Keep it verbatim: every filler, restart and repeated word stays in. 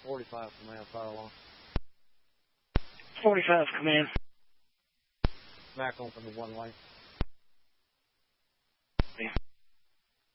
forty-five command, fire alarm. forty-five command. Mac open to one lane.